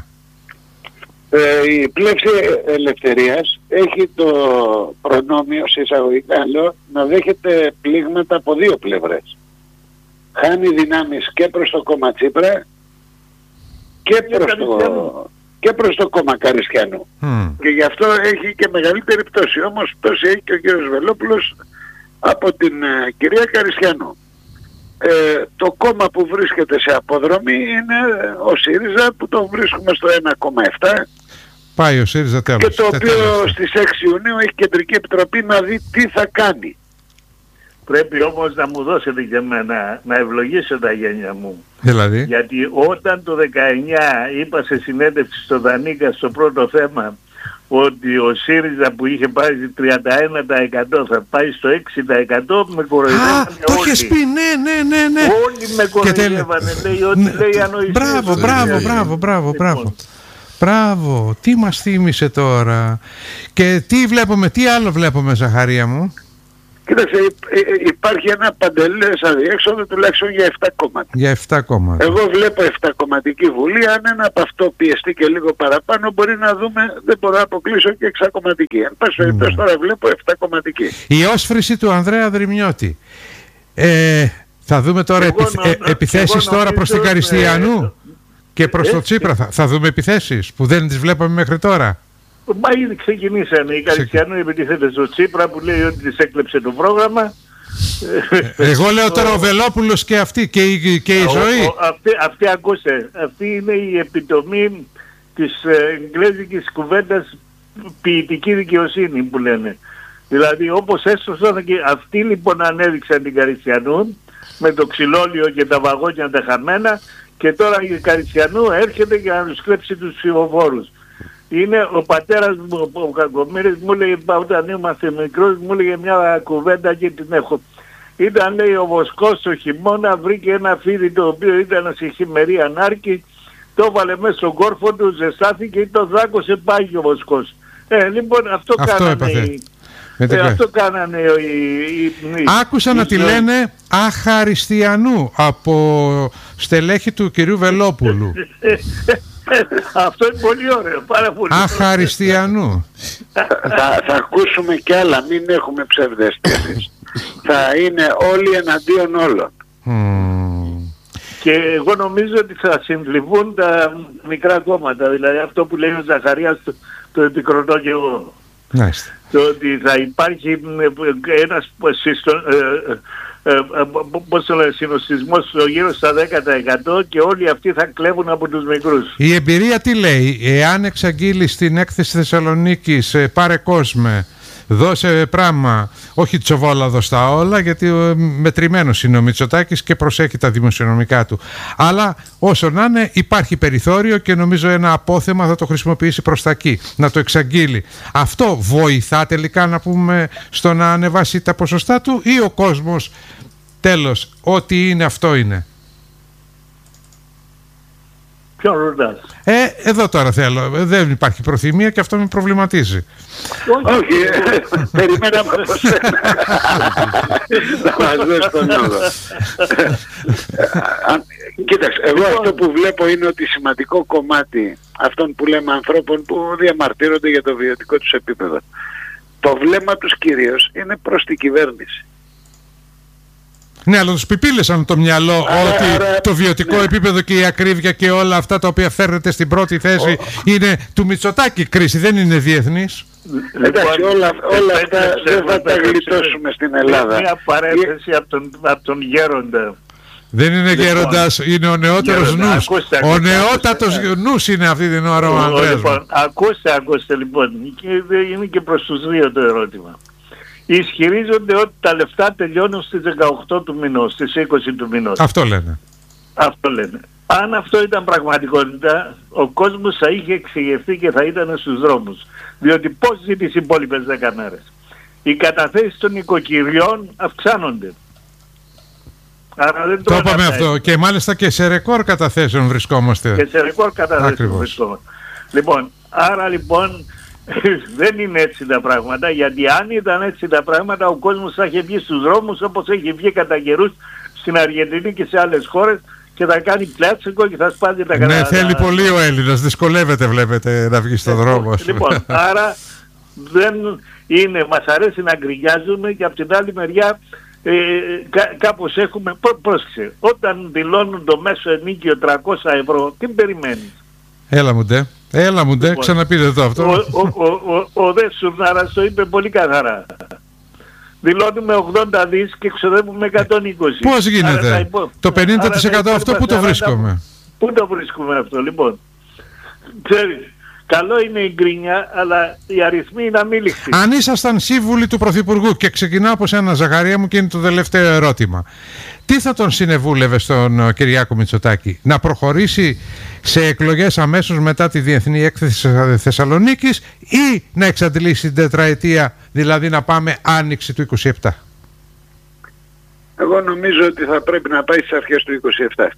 Η Πλεύση Ελευθερίας έχει το προνόμιο, σε εισαγωγικά λέω, να δέχεται πλήγματα από δύο πλευρές. Χάνει δυνάμεις και προς το κόμμα Τσίπρα και προς το κόμμα Καριστιανού. Και γι' αυτό έχει και μεγαλύτερη πτώση. Όμως πτώση έχει και ο κύριος Βελόπουλος από την κυρία Καριστιανού. Το κόμμα που βρίσκεται σε αποδρομή είναι ο ΣΥΡΙΖΑ, που το βρίσκουμε στο 1,7. Πάει ο ΣΥΡΙΖΑ τέλος. Και το οποίο στις 6 Ιουνίου έχει κεντρική επιτροπή να δει τι θα κάνει. Πρέπει όμως να μου δώσετε και εμένα να ευλογήσω τα γένια μου. Δηλαδή? Γιατί όταν το 19 είπα σε συνέντευξη στο Δανίκα στο πρώτο θέμα ότι ο ΣΥΡΙΖΑ που είχε πάρει 31% θα πάει στο 60%, με κοροϊδεύανε όλοι. Το είχες πει, ναι. Όλοι με κοροϊδεύανε, λέει ότι λέει ανοησίες. Μπράβο, τι μας θύμισε τώρα. Και τι άλλο βλέπουμε, Ζαχαρία μου? Κοίταξε, υπάρχει ένα παντελές αδιέξοδο τουλάχιστον για 7 κόμματα. Για 7 κόμματα. Εγώ βλέπω 7 κομματική βουλή. Αν ένα από αυτό πιεστεί και λίγο παραπάνω, μπορεί να δούμε, δεν μπορώ να αποκλείσω και 6 κομματική. Αν πάση περιπτώσει τώρα βλέπω 7 κομματική. Η όσφρηση του Ανδρέα Δρυμιώτη. Θα δούμε τώρα επιθέσεις τώρα προς την Καριστιανού και προς το Τσίπρα. Θα δούμε επιθέσεις που δεν τις βλέπαμε μέχρι τώρα. Μα ήδη ξεκινήσανε. Η Καριστιανού επιτίθεται στο Τσίπρα που λέει ότι της έκλεψε το πρόγραμμα. Εγώ λέω τώρα ο Βελόπουλος και αυτή και η ζωή. Αυτή ακούστε, αυτή είναι η επιτομή της εγγλέζικης κουβέντας ποιητική δικαιοσύνη που λένε. Δηλαδή όπως έσωσαν και αυτοί λοιπόν ανέδειξαν την Καριστιανού με το ξυλόλιο και τα βαγόνια τα χαμένα, και τώρα η Καριστιανού έρχεται για να τους κλέψει τους ψηφοφόρους. Είναι ο πατέρας μου, ο Κακομοίρης, μου λέει όταν είμαστε μικρός, μου έλεγε μια κουβέντα και την έχω. Ήταν, λέει, ο Βοσκός το χειμώνα, βρήκε ένα φίδι το οποίο ήταν σε χειμερή ανάρκη, το έβαλε μέσα στον κόρφο του, ζεστάθηκε ή το δάκωσε, πάγει ο Βοσκός. Λοιπόν αυτό κάνανε Άκουσα να τη λένε Αχαριστιανού από στελέχη του κυρίου Βελόπουλου. Αυτό είναι πολύ ωραίο, πάρα πολύ. Αχαριστιανού. Θα ακούσουμε κι άλλα, μην έχουμε ψευδαισθήσεις. Θα είναι όλοι εναντίον όλων. Και εγώ νομίζω ότι θα συμβληβούν τα μικρά κόμματα. Δηλαδή αυτό που λέει ο Ζαχαρίας, το επικροτώ και εγώ. Το ότι θα υπάρχει ένας συνοστισμός γύρω στα 10% και όλοι αυτοί θα κλέβουν από τους μικρούς. Η εμπειρία τι λέει? Εάν εξαγγείλεις την έκθεση Θεσσαλονίκης, πάρε κόσμε, δώσε πράγμα, όχι τσοβόλαδο στα όλα, γιατί μετρημένος είναι ο Μητσοτάκης και προσέχει τα δημοσιονομικά του. Αλλά όσο να είναι υπάρχει περιθώριο και νομίζω ένα απόθεμα θα το χρησιμοποιήσει προς τα εκεί, να το εξαγγείλει. Αυτό βοηθά τελικά να πούμε στο να ανεβάσει τα ποσοστά του, ή ο κόσμος τέλος, ό,τι είναι αυτό είναι? Ποιον ρωτάς? Εδώ τώρα θέλω. Δεν υπάρχει προθυμία και αυτό με προβληματίζει. Όχι, περιμέναμε από σένα να μας δώσει τον νόμο. Κοίταξε, εγώ αυτό που βλέπω είναι ότι σημαντικό κομμάτι αυτών που λέμε ανθρώπων που διαμαρτύρονται για το βιωτικό τους επίπεδο, το βλέμμα τους κυρίως είναι προς την κυβέρνηση. Ναι, αλλά τους πιπίλεσαν το μυαλό ότι το βιωτικό επίπεδο και η ακρίβεια και όλα αυτά τα οποία φέρνετε στην πρώτη θέση είναι του Μητσοτάκη κρίση, δεν είναι διεθνής. Εντάξει, όλα αυτά δεν θα τα γλιτώσουμε στην Ελλάδα. Μια παρένθεση από τον Γέροντα. Δεν είναι Γέροντας, είναι ο νεότερος νους. Ο νεότατος νους είναι αυτή την ώρα ο Ανδρέας. Ακούστε λοιπόν, είναι και προς τους δύο το ερώτημα. Ισχυρίζονται ότι τα λεφτά τελειώνουν στις 18 του μηνός, στις 20 του μηνός. Αυτό λένε. Αν αυτό ήταν πραγματικότητα, ο κόσμος θα είχε εξηγευτεί και θα ήταν στους δρόμους. Διότι πώς ζει τις υπόλοιπες 10 μέρες? Οι καταθέσεις των οικοκυριών αυξάνονται. Άρα δεν το είπαμε αυτό. Και μάλιστα και σε ρεκόρ καταθέσεων βρισκόμαστε. Και σε ρεκόρ καταθέσεων βρισκόμαστε. Λοιπόν, άρα λοιπόν δεν είναι έτσι τα πράγματα, γιατί αν ήταν έτσι τα πράγματα ο κόσμος θα είχε βγει στους δρόμους όπως έχει βγει κατά καιρούς στην Αργεντινή και σε άλλες χώρες και θα κάνει πλάτσικο και θα σπάζει τα καλά. Ναι, θέλει πολύ ο Έλληνας, δυσκολεύεται βλέπετε να βγει στον δρόμο. Λοιπόν, άρα δεν είναι, μας αρέσει να γκρινιάζουμε και από την άλλη μεριά κάπως έχουμε, πρόσεξε, όταν δηλώνουν το μέσο ενίκιο 300 ευρώ, τι περιμένεις? Έλα μου ντε, ξαναπείτε το αυτό. Ο δε Σουρνάρας το είπε πολύ καθαρά. Δηλώνουμε 80 δις και ξοδεύουμε 120. Πώς γίνεται? Το 50% αυτό που το βρίσκουμε? Πού το βρίσκουμε αυτό? Λοιπόν, ξέρεις, Καλό είναι η γκρίνια, αλλά οι αριθμοί είναι αμήλικτοι. Αν ήσασταν σύμβουλοι του Πρωθυπουργού, και ξεκινάω από σένα, Ζαχαρία μου, και είναι το τελευταίο ερώτημα, τι θα τον συνεβούλευε στον Κυριάκο Μητσοτάκη? Να προχωρήσει σε εκλογές αμέσως μετά τη Διεθνή Έκθεση Θεσσαλονίκης ή να εξαντλήσει την τετραετία, δηλαδή να πάμε άνοιξη του 27? Εγώ νομίζω ότι θα πρέπει να πάει στις αρχές του 27.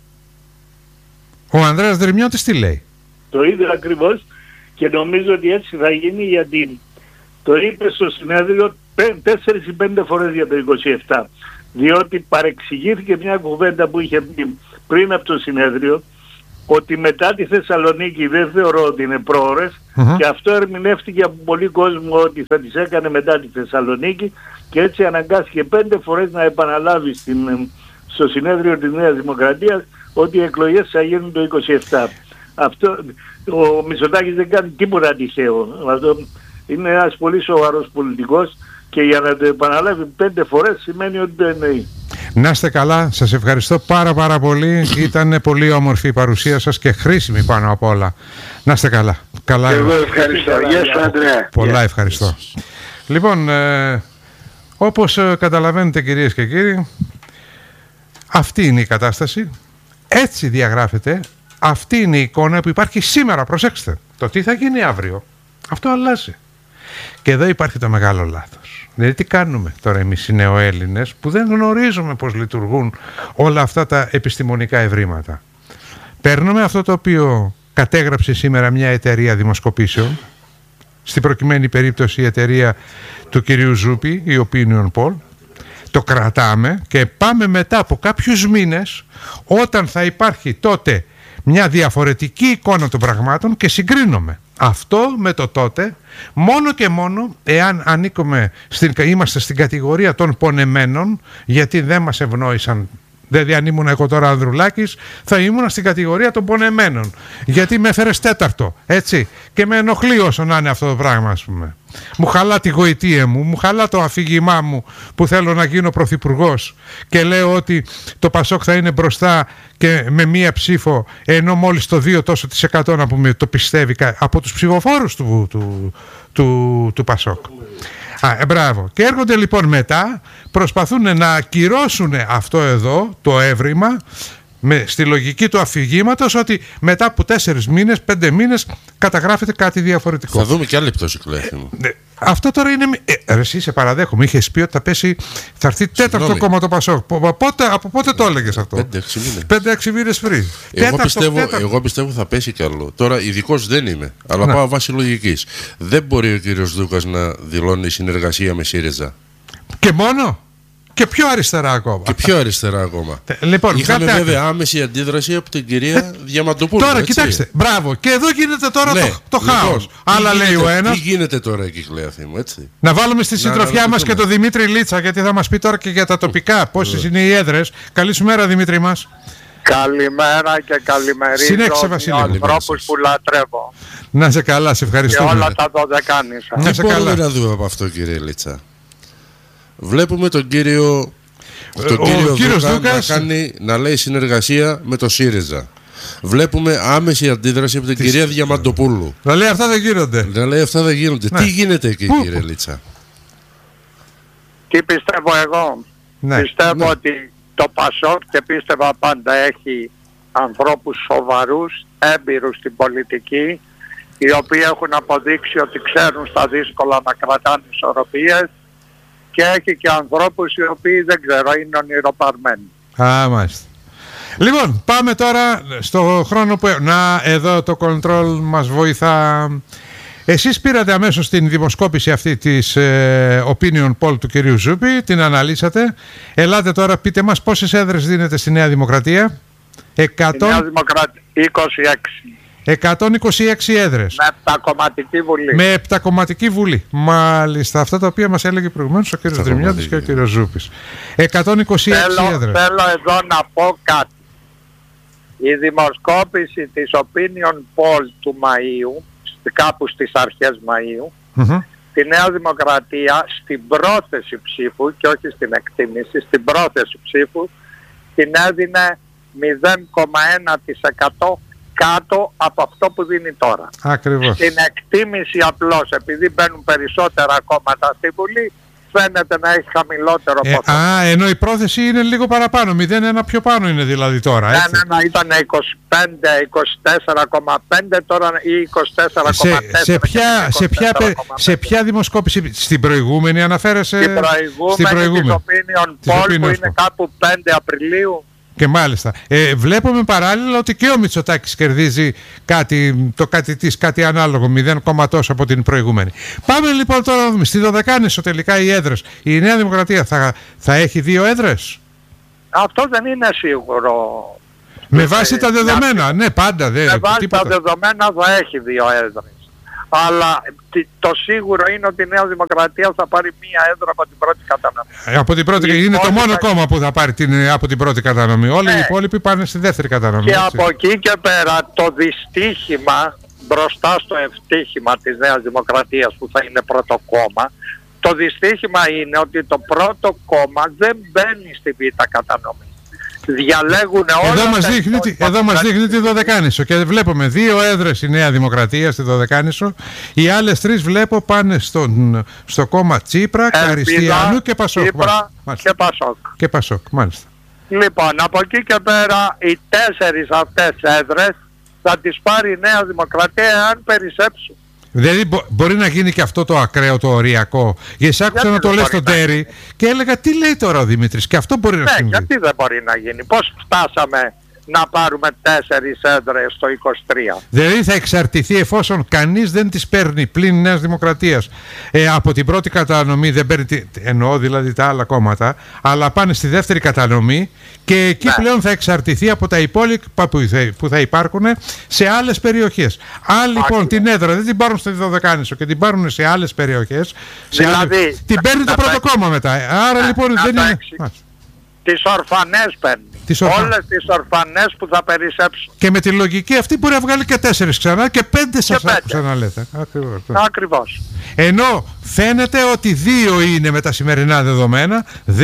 Ο Ανδρέας Δρυμιώτης τι λέει? Το ίδιο ακριβώς, και νομίζω ότι έτσι θα γίνει, γιατί το είπε στο συνέδριο 4 ή 5 φορές για το 27. Διότι παρεξηγήθηκε μια κουβέντα που είχε πει πριν από το συνέδριο, ότι μετά τη Θεσσαλονίκη δεν θεωρώ ότι είναι πρόωρες, και αυτό ερμηνεύτηκε από πολύ κόσμο ότι θα τις έκανε μετά τη Θεσσαλονίκη, και έτσι αναγκάστηκε 5 φορές να επαναλάβει στο συνέδριο της Νέας Δημοκρατίας ότι οι εκλογές θα γίνουν το 27. Αυτό, ο Μητσοτάκης δεν κάνει τίποτα τυχαίο. Αυτό είναι ένας πολύ σοβαρός πολιτικός, και για να το επαναλάβει 5 φορές σημαίνει ότι το εννοεί. Να είστε καλά, σας ευχαριστώ πάρα πολύ. Ήταν πολύ όμορφη η παρουσία σας και χρήσιμη πάνω απ' όλα. Να είστε καλά. Καλά. Εγώ ευχαριστώ. Γεια σου, Ανδρέα. Πολλά ευχαριστώ. Λοιπόν, όπως καταλαβαίνετε, κυρίες και κύριοι, αυτή είναι η κατάσταση. Έτσι διαγράφεται. Αυτή είναι η εικόνα που υπάρχει σήμερα. Προσέξτε. Το τι θα γίνει αύριο, αυτό αλλάζει. Και εδώ υπάρχει το μεγάλο λάθος. Δηλαδή τι κάνουμε τώρα εμείς οι νεοέλληνες που δεν γνωρίζουμε πώς λειτουργούν όλα αυτά τα επιστημονικά ευρήματα? Παίρνουμε αυτό το οποίο κατέγραψε σήμερα μια εταιρεία δημοσκοπήσεων, στην προκειμένη περίπτωση η εταιρεία του κυρίου Ζούπη, η Opinion Poll, το κρατάμε και πάμε μετά από κάποιους μήνες, όταν θα υπάρχει τότε μια διαφορετική εικόνα των πραγμάτων, και συγκρίνουμε αυτό με το τότε, μόνο και μόνο εάν είμαστε στην κατηγορία των πονεμένων, γιατί δεν μας ευνόησαν. Δηλαδή αν ήμουν εγώ τώρα Ανδρουλάκης, θα ήμουν στην κατηγορία των πονεμένων, γιατί με έφερες τέταρτο, έτσι, και με ενοχλεί όσο να είναι αυτό το πράγμα, ας πούμε. Μου χαλά τη γοητεία μου χαλά το αφήγημά μου που θέλω να γίνω πρωθυπουργός, και λέω ότι το Πασόκ θα είναι μπροστά και με μία ψήφο, ενώ μόλις το 2 τόσο της 100 να πούμε το πιστεύει από τους ψηφοφόρους του Πασόκ. Μπράβο. Και έρχονται λοιπόν μετά, προσπαθούν να ακυρώσουν αυτό εδώ το έβριμα στη λογική του αφηγήματος, ότι μετά από 4 μήνες, 5 μήνες καταγράφεται κάτι διαφορετικό. Θα δούμε και άλλη πτώση, Κλέφη μου. Αυτό τώρα είναι. Εσύ σε παραδέχομαι, είχες πει ότι θα έρθει τέταρτο κόμμα το Πασόκ. Από πότε το έλεγες αυτό? 5-6 μήνες πριν. Εγώ πιστεύω θα πέσει κι άλλο. Τώρα ειδικός δεν είμαι, αλλά πάω βάσει λογικής. Δεν μπορεί ο κύριος Δούκας να δηλώνει συνεργασία με ΣΥΡΙΖΑ. Και μόνο? Και πιο αριστερά ακόμα. Και πιο αριστερά ακόμα. Λοιπόν, είχαμε βέβαια άμεση αντίδραση από την κυρία Διαμαντοπούλου. Τώρα έτσι. Κοιτάξτε, μπράβο. Και εδώ γίνεται τώρα το χάος. Άλλα λέει ο ένας. Τι γίνεται τώρα εκεί, Κλέφη μου, έτσι? Να βάλουμε στη συντροφιά μας και τον Δημήτρη Λίτσα, γιατί θα μας πει τώρα και για τα τοπικά. Πόσες είναι οι έδρες. Καλή σου μέρα, Δημήτρη μας. Καλημέρα και καλημερίζω τους ανθρώπους που λατρεύω. Να είσαι καλά, σε ευχαριστώ. Και όλα τα δωδεκάνησα. Να είσαι καλά. Τι μπορούμε να δούμε από αυτό, κύριε Λίτσα? Βλέπουμε τον κύριο Δούκα να λέει συνεργασία με το ΣΥΡΙΖΑ. Βλέπουμε άμεση αντίδραση από την κυρία Διαμαντοπούλου. Να λέει αυτά δεν γίνονται. Ναι. Τι γίνεται εκεί, κύριε Λίτσα? Τι πιστεύω εγώ? Πιστεύω ότι το Πασόκ, και πίστευα πάντα, έχει ανθρώπους σοβαρούς, έμπειρους στην πολιτική, οι οποίοι έχουν αποδείξει ότι ξέρουν στα δύσκολα να κρατάνε ισορροπίες, και έχει και ανθρώπους οι οποίοι δεν ξέρω, είναι ονειροπαρμένοι. Μάλιστα. Λοιπόν, πάμε τώρα στο χρόνο που... εδώ το control μας βοηθά. Εσείς πήρατε αμέσως την δημοσκόπηση αυτή της Opinion Poll του κυρίου Ζούπη, την αναλύσατε. Ελάτε τώρα, πείτε μας πόσες έδρες δίνετε στη Νέα Δημοκρατία? Στη Νέα Δημοκρατία 126 έδρες. Με επτακομματική βουλή. Με επτακομματική βουλή. Μάλιστα, αυτά τα οποία μας έλεγε προηγουμένως ο κύριος Δρυμιώτης και ο κύριος Ζούπης. 126 έδρες. Θέλω εδώ να πω κάτι. Η δημοσκόπηση της Opinion Poll του Μαΐου, κάπου στις αρχές Μαΐου, στη Νέα Δημοκρατία, στην πρόθεση ψήφου και όχι στην εκτίμηση, στην πρόθεση ψήφου, την έδινε 0,1% κάτω από αυτό που δίνει τώρα. Ακριβώς. Στην εκτίμηση απλώς, επειδή μπαίνουν περισσότερα κόμματα στη Βουλή, φαίνεται να έχει χαμηλότερο ποσοστό. Ενώ η πρόθεση είναι λίγο παραπάνω, 0,1 πιο πάνω είναι δηλαδή τώρα. Ναι, ήταν 24,5 τώρα ή 24,4. Σε ποια δημοσκόπηση, στην προηγούμενη αναφέρεσαι? Στην προηγούμενη της Opinion Poll που είναι κάπου 5 Απριλίου. Και μάλιστα. Βλέπουμε παράλληλα ότι και ο Μητσοτάκης κερδίζει κάτι ανάλογο, 0, τόσο από την προηγούμενη. Πάμε λοιπόν τώρα να δούμε. Στη Δωδεκάνησο τελικά οι έδρες. Η Νέα Δημοκρατία θα έχει 2 έδρες. Αυτό δεν είναι σίγουρο. Με βάση τα δεδομένα. Ναι, πάντα. Με βάση τα δεδομένα θα έχει 2 έδρες. Αλλά το σίγουρο είναι ότι η Νέα Δημοκρατία θα πάρει 1 έδρα από την πρώτη κατανομή. Από την πρώτη, είναι το μόνο κόμμα που θα πάρει από την πρώτη κατανομή. Όλοι οι υπόλοιποι πάνε στη δεύτερη κατανομή. Και από εκεί και πέρα το δυστύχημα μπροστά στο ευτύχημα της Νέας Δημοκρατίας που θα είναι πρώτο κόμμα, το δυστύχημα είναι ότι το πρώτο κόμμα δεν μπαίνει στη β' κατανομή. Διαλέγουν όλα. Εδώ μας δείχνει τη Δωδεκάνησο και βλέπουμε 2 έδρες η Νέα Δημοκρατία στη Δωδεκάνησο. Οι άλλες 3 βλέπω πάνε στο κόμμα Τσίπρα, Καριστιανού και Πασόκ. Τσίπρα και Πασόκ, μάλιστα. Λοιπόν, από εκεί και πέρα οι 4 αυτές έδρες θα τις πάρει η Νέα Δημοκρατία αν περισσέψουν. Δηλαδή μπορεί να γίνει και αυτό το ακραίο, το οριακό. Γιατί άκουσα να το λέει στον Τέρι και έλεγα τι λέει τώρα ο Δημήτρης, και αυτό μπορεί να συμβεί. Γιατί δεν μπορεί να γίνει? Πώς φτάσαμε να πάρουμε 4 έδρες στο 23? Δηλαδή θα εξαρτηθεί, εφόσον κανείς δεν τις παίρνει πλην Νέας Δημοκρατίας από την πρώτη κατανομή, δεν παίρνει, εννοώ δηλαδή τα άλλα κόμματα, αλλά πάνε στη δεύτερη κατανομή και εκεί πλέον θα εξαρτηθεί από τα υπόλοιπα που θα υπάρχουν σε άλλες περιοχές. Αν λοιπόν την έδρα δεν την πάρουν στη Δωδεκάνησο και την πάρουν σε άλλες περιοχές, την παίρνει το πρώτο κόμμα μετά. Άρα λοιπόν δεν είναι... Τις ορφανές παίρνει. Όλες τις ορφανές που θα περισσέψουν. Και με τη λογική αυτή μπορεί να βγάλει και 4 ξανά και 5 σας άκουσα να λέτε. Ακριβώς. Ενώ φαίνεται ότι 2 είναι με τα σημερινά δεδομένα. 2,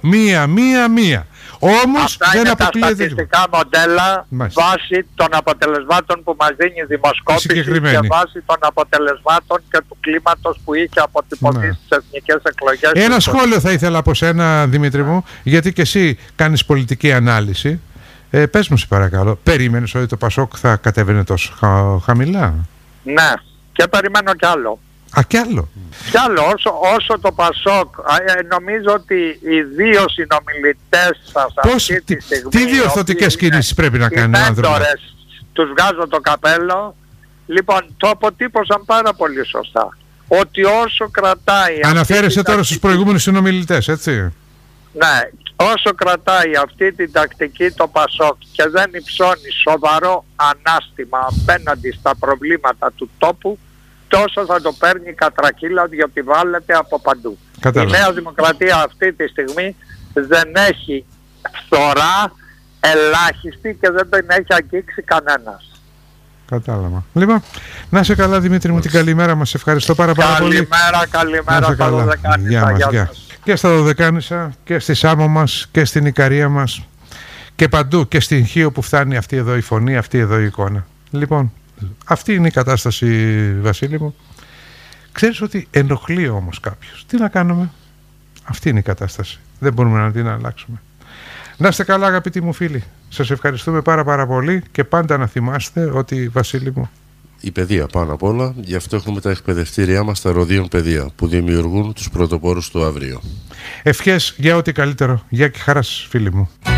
1. Όμως αυτά δεν είναι αποκλείεται. Τα στατιστικά μοντέλα βάσει των αποτελεσμάτων που μας δίνει η δημοσκόπηση και βάσει των αποτελεσμάτων και του κλίματος που είχε αποτυπωθεί στις εθνικές εκλογές. Ένα σχόλιο θα ήθελα από σένα, Δημήτρη μου, γιατί και εσύ κάνεις πολιτική ανάλυση. Πες μου σε παρακαλώ, περίμενες ότι το Πασόκ θα κατέβαινε τόσο χαμηλά? Ναι, και περιμένω κι άλλο. Κι άλλο. Κι άλλο, όσο το Πασόκ, νομίζω ότι οι 2 συνομιλητές σας αυτή τη στιγμή... Τι διορθωτικές κινήσεις πρέπει να κάνει ο άνθρωπος? Τους βγάζω το καπέλο. Λοιπόν, το αποτύπωσαν πάρα πολύ σωστά. Ότι όσο κρατάει... Αναφέρεσαι τώρα στους προηγούμενους συνομιλητές, έτσι? Ναι, όσο κρατάει αυτή την τακτική το Πασόκ και δεν υψώνει σοβαρό ανάστημα απέναντι στα προβλήματα του τόπου, τόσο θα το παίρνει κατρακύλα, διότι βάλετε από παντού. Κατάλαβα. Η Νέα Δημοκρατία αυτή τη στιγμή δεν έχει φθορά, ελάχιστη, και δεν την έχει αγγίξει κανένας. Κατάλαβα. Λοιπόν, να είσαι καλά, Δημήτρη μου, την καλημέρα μας. Ευχαριστώ πάρα πολύ. Καλημέρα στα Δωδεκάνησα. Γεια σας. Και στα Δωδεκάνησα και στη Σάμο μας και στην Ικαρία μας και παντού, και στην Χίο που φτάνει αυτή εδώ η φωνή, αυτή εδώ η εικόνα. Λοιπόν, αυτή είναι η κατάσταση, Βασίλη μου. Ξέρεις ότι ενοχλεί όμως κάποιος. Τι να κάνουμε? Αυτή είναι η κατάσταση. Δεν μπορούμε να την αλλάξουμε. Να είστε καλά, αγαπητοί μου φίλοι. Σας ευχαριστούμε πάρα πολύ και πάντα να θυμάστε ότι, Βασίλη μου, η παιδεία πάνω απ' όλα, γι' αυτό έχουμε τα εκπαιδευτήριά μας, τα Ροδιών Παιδεία, που δημιουργούν τους πρωτοπόρους του αύριο. Ευχές για ό,τι καλύτερο. Γεια και χαρά σας, φίλοι μου.